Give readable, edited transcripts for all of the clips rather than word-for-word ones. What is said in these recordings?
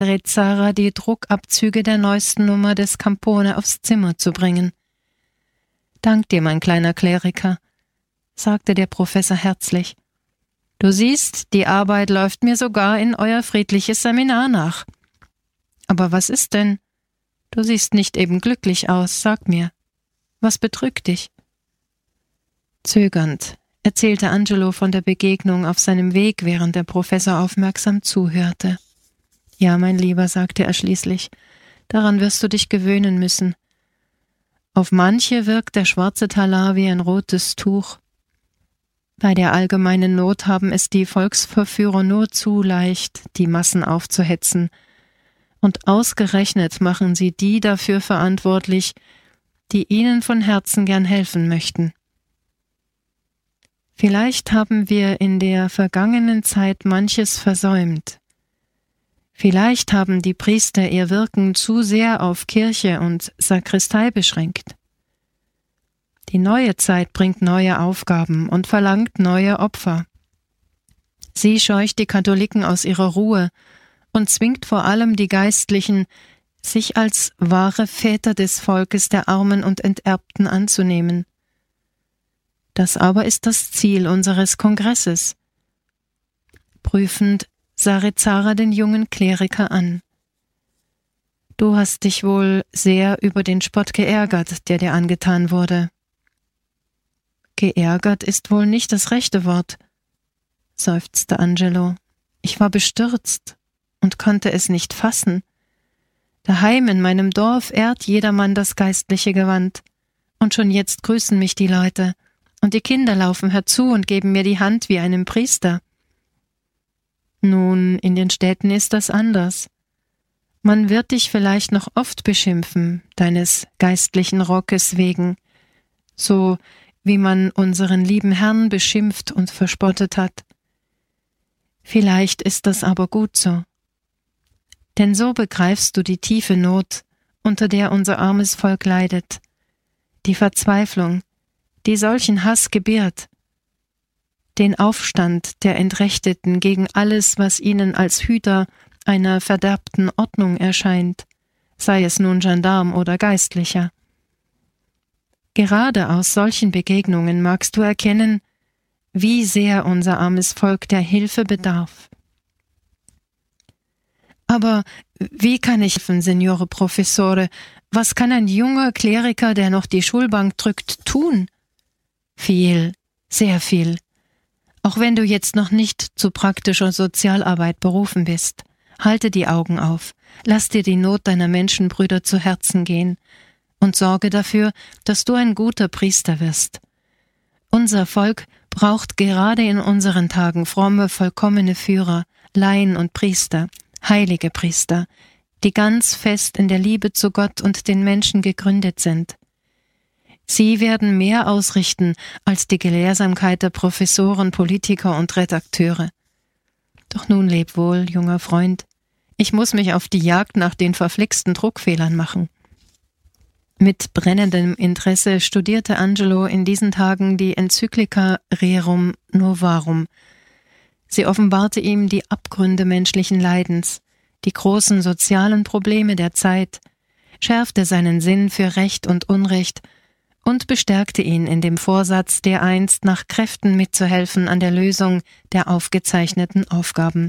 Rezara die Druckabzüge der neuesten Nummer des Campone aufs Zimmer zu bringen. »Dank dir, mein kleiner Kleriker«, sagte der Professor herzlich. »Du siehst, die Arbeit läuft mir sogar in euer friedliches Seminar nach. Aber was ist denn? Du siehst nicht eben glücklich aus, sag mir. Was bedrückt dich?« Zögernd erzählte Angelo von der Begegnung auf seinem Weg, während der Professor aufmerksam zuhörte. »Ja, mein Lieber«, sagte er schließlich, »daran wirst du dich gewöhnen müssen. Auf manche wirkt der schwarze Talar wie ein rotes Tuch. Bei der allgemeinen Not haben es die Volksverführer nur zu leicht, die Massen aufzuhetzen. Und ausgerechnet machen sie die dafür verantwortlich, die ihnen von Herzen gern helfen möchten. Vielleicht haben wir in der vergangenen Zeit manches versäumt. Vielleicht haben die Priester ihr Wirken zu sehr auf Kirche und Sakristei beschränkt. Die neue Zeit bringt neue Aufgaben und verlangt neue Opfer. Sie scheucht die Katholiken aus ihrer Ruhe und zwingt vor allem die Geistlichen, sich als wahre Väter des Volkes der Armen und Enterbten anzunehmen. Das aber ist das Ziel unseres Kongresses. Prüfend sah Rezara den jungen Kleriker an. Du hast dich wohl sehr über den Spott geärgert, der dir angetan wurde. Geärgert ist wohl nicht das rechte Wort, seufzte Angelo. Ich war bestürzt und konnte es nicht fassen. Daheim in meinem Dorf ehrt jedermann das geistliche Gewand, und schon jetzt grüßen mich die Leute, und die Kinder laufen herzu und geben mir die Hand wie einem Priester. Nun, in den Städten ist das anders. Man wird dich vielleicht noch oft beschimpfen, deines geistlichen Rockes wegen, so wie man unseren lieben Herrn beschimpft und verspottet hat. Vielleicht ist das aber gut so. Denn so begreifst du die tiefe Not, unter der unser armes Volk leidet, die Verzweiflung, die solchen Hass gebiert, den Aufstand der Entrechteten gegen alles, was ihnen als Hüter einer verderbten Ordnung erscheint, sei es nun Gendarm oder Geistlicher. Gerade aus solchen Begegnungen magst du erkennen, wie sehr unser armes Volk der Hilfe bedarf. Aber wie kann ich helfen, Signore Professore? Was kann ein junger Kleriker, der noch die Schulbank drückt, tun? Viel, sehr viel. Auch wenn du jetzt noch nicht zu praktischer Sozialarbeit berufen bist, halte die Augen auf, lass dir die Not deiner Menschenbrüder zu Herzen gehen und sorge dafür, dass du ein guter Priester wirst. Unser Volk braucht gerade in unseren Tagen fromme, vollkommene Führer, Laien und Priester, heilige Priester, die ganz fest in der Liebe zu Gott und den Menschen gegründet sind. Sie werden mehr ausrichten als die Gelehrsamkeit der Professoren, Politiker und Redakteure. Doch nun leb wohl, junger Freund. Ich muss mich auf die Jagd nach den verflixten Druckfehlern machen. Mit brennendem Interesse studierte Angelo in diesen Tagen die Enzyklika Rerum Novarum. Sie offenbarte ihm die Abgründe menschlichen Leidens, die großen sozialen Probleme der Zeit, schärfte seinen Sinn für Recht und Unrecht und bestärkte ihn in dem Vorsatz, dereinst nach Kräften mitzuhelfen an der Lösung der aufgezeichneten Aufgaben.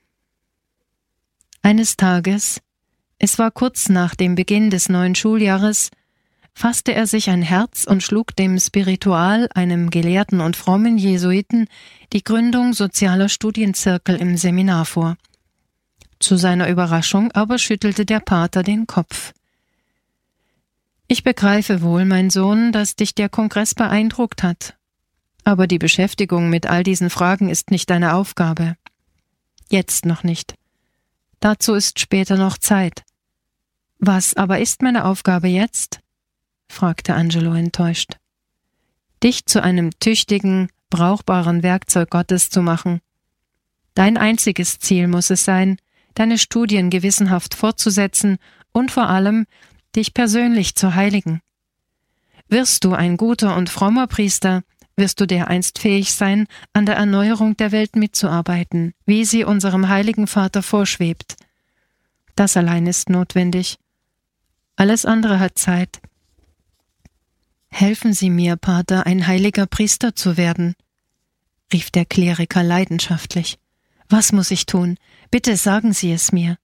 Eines Tages, es war kurz nach dem Beginn des neuen Schuljahres, fasste er sich ein Herz und schlug dem Spiritual, einem gelehrten und frommen Jesuiten, die Gründung sozialer Studienzirkel im Seminar vor. Zu seiner Überraschung aber schüttelte der Pater den Kopf. »Ich begreife wohl, mein Sohn, dass dich der Kongress beeindruckt hat. Aber die Beschäftigung mit all diesen Fragen ist nicht deine Aufgabe. Jetzt noch nicht. Dazu ist später noch Zeit. Was aber ist meine Aufgabe jetzt?« fragte Angelo enttäuscht. »Dich zu einem tüchtigen, brauchbaren Werkzeug Gottes zu machen. Dein einziges Ziel muss es sein, deine Studien gewissenhaft fortzusetzen und vor allem dich persönlich zu heiligen. Wirst du ein guter und frommer Priester, wirst du dereinst fähig sein, an der Erneuerung der Welt mitzuarbeiten, wie sie unserem heiligen Vater vorschwebt. Das allein ist notwendig. Alles andere hat Zeit. »Helfen Sie mir, Pater, ein heiliger Priester zu werden«, rief der Kleriker leidenschaftlich. »Was muss ich tun? Bitte sagen Sie es mir.«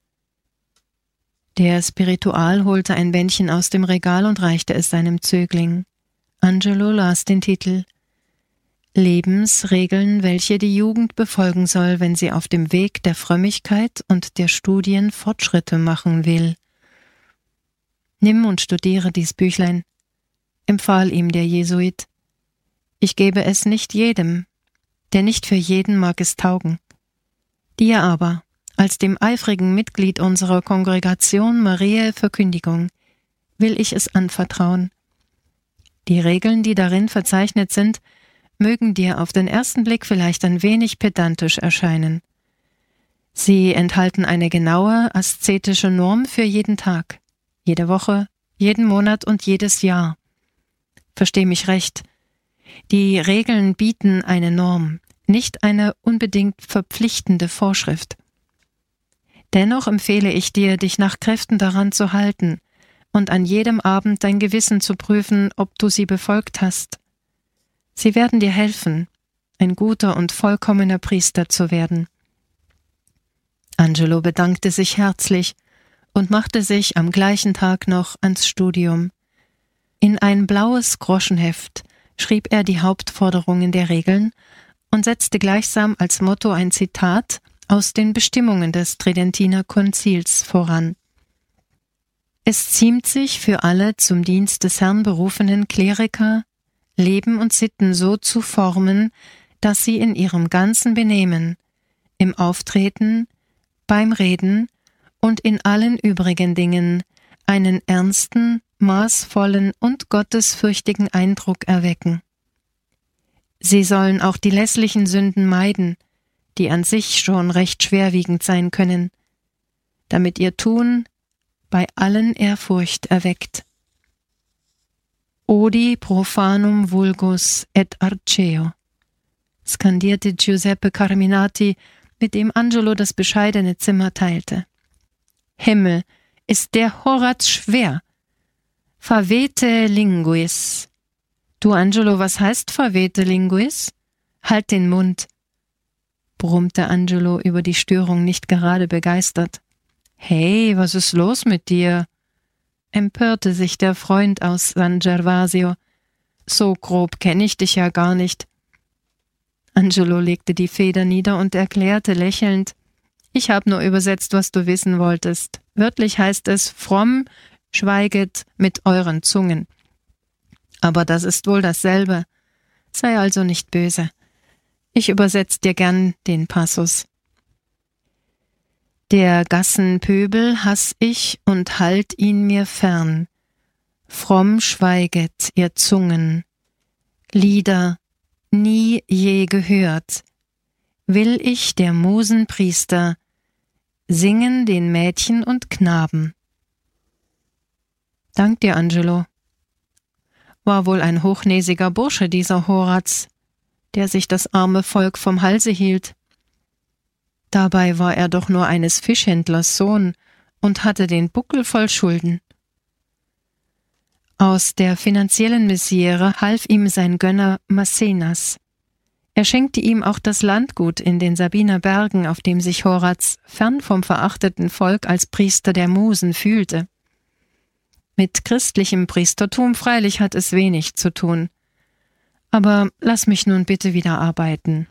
Der Spiritual holte ein Bändchen aus dem Regal und reichte es seinem Zögling. Angelo las den Titel »Lebensregeln, welche die Jugend befolgen soll, wenn sie auf dem Weg der Frömmigkeit und der Studien Fortschritte machen will.« »Nimm und studiere dies Büchlein«, empfahl ihm der Jesuit. »Ich gebe es nicht jedem, denn nicht für jeden mag es taugen. Dir aber, als dem eifrigen Mitglied unserer Kongregation Mariä Verkündigung, will ich es anvertrauen. Die Regeln, die darin verzeichnet sind, mögen dir auf den ersten Blick vielleicht ein wenig pedantisch erscheinen. Sie enthalten eine genaue aszetische Norm für jeden Tag, jede Woche, jeden Monat und jedes Jahr. Versteh mich recht, die Regeln bieten eine Norm, nicht eine unbedingt verpflichtende Vorschrift. Dennoch empfehle ich dir, dich nach Kräften daran zu halten und an jedem Abend dein Gewissen zu prüfen, ob du sie befolgt hast. Sie werden dir helfen, ein guter und vollkommener Priester zu werden.« Angelo bedankte sich herzlich und machte sich am gleichen Tag noch ans Studium. In ein blaues Groschenheft schrieb er die Hauptforderungen der Regeln und setzte gleichsam als Motto ein Zitat aus den Bestimmungen des Tridentiner Konzils voran. Es ziemt sich für alle zum Dienst des Herrn berufenen Kleriker, Leben und Sitten so zu formen, dass sie in ihrem ganzen Benehmen, im Auftreten, beim Reden und in allen übrigen Dingen einen ernsten, maßvollen und gottesfürchtigen Eindruck erwecken. Sie sollen auch die lässlichen Sünden meiden, die an sich schon recht schwerwiegend sein können, damit ihr Tun bei allen Ehrfurcht erweckt. Odi profanum vulgus et arceo, skandierte Giuseppe Carminati, mit dem Angelo das bescheidene Zimmer teilte. Himmel, ist der Horaz schwer! Favete linguis. Du, Angelo, was heißt favete linguis? Halt den Mund, brummte Angelo über die Störung nicht gerade begeistert. Hey, was ist los mit dir? Empörte sich der Freund aus San Gervasio. So grob kenne ich dich ja gar nicht. Angelo legte die Feder nieder und erklärte lächelnd: Ich habe nur übersetzt, was du wissen wolltest. Wörtlich heißt es: Fromm schweiget mit euren Zungen. Aber das ist wohl dasselbe. Sei also nicht böse. Ich übersetze dir gern den Passus. Der Gassenpöbel hass ich und halt ihn mir fern. Fromm schweiget ihr Zungen. Lieder nie je gehört. Will ich der Musenpriester singen den Mädchen und Knaben. Dank dir, Angelo. War wohl ein hochnäsiger Bursche, dieser Horaz, der sich das arme Volk vom Halse hielt. Dabei war er doch nur eines Fischhändlers Sohn und hatte den Buckel voll Schulden. Aus der finanziellen Misere half ihm sein Gönner Maecenas. Er schenkte ihm auch das Landgut in den Sabiner Bergen, auf dem sich Horaz fern vom verachteten Volk als Priester der Musen fühlte. Mit christlichem Priestertum freilich hat es wenig zu tun. Aber lass mich nun bitte wieder arbeiten.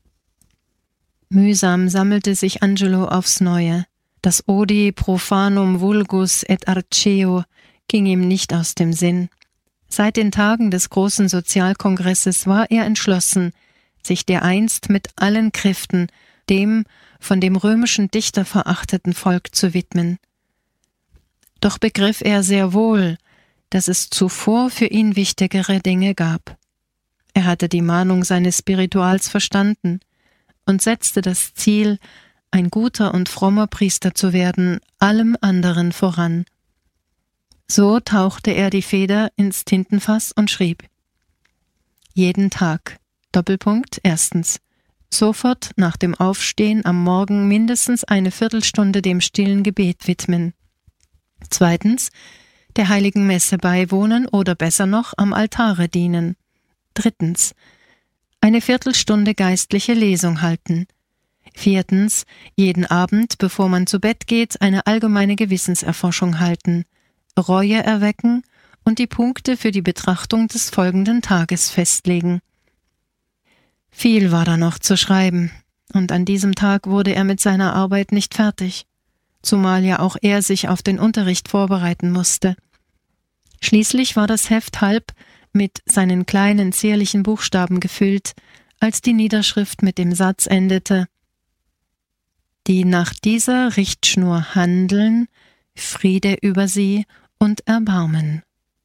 Mühsam sammelte sich Angelo aufs Neue. Das Odi profanum vulgus et arceo ging ihm nicht aus dem Sinn. Seit den Tagen des großen Sozialkongresses war er entschlossen, sich dereinst mit allen Kräften dem von dem römischen Dichter verachteten Volk zu widmen. Doch begriff er sehr wohl, dass es zuvor für ihn wichtigere Dinge gab. Er hatte die Mahnung seines Spirituals verstanden und setzte das Ziel, ein guter und frommer Priester zu werden, allem anderen voran. So tauchte er die Feder ins Tintenfass und schrieb: Jeden Tag, Doppelpunkt, 1. Sofort nach dem Aufstehen am Morgen mindestens eine Viertelstunde dem stillen Gebet widmen. 2. Der heiligen Messe beiwohnen oder besser noch am Altare dienen. 3. Eine Viertelstunde geistliche Lesung halten. 4. Jeden Abend, bevor man zu Bett geht, eine allgemeine Gewissenserforschung halten, Reue erwecken und die Punkte für die Betrachtung des folgenden Tages festlegen. Viel war da noch zu schreiben, und an diesem Tag wurde er mit seiner Arbeit nicht fertig, zumal ja auch er sich auf den Unterricht vorbereiten musste. Schließlich war das Heft halb mit seinen kleinen, zierlichen Buchstaben gefüllt, als die Niederschrift mit dem Satz endete: Die nach dieser Richtschnur handeln, Friede über sie und Erbarmen.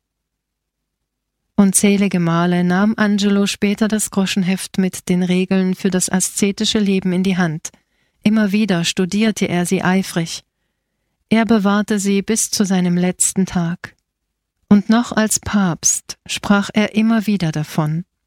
Unzählige Male nahm Angelo später das Groschenheft mit den Regeln für das aszetische Leben in die Hand. Immer wieder studierte er sie eifrig. Er bewahrte sie bis zu seinem letzten Tag. Und noch als Papst sprach er immer wieder davon.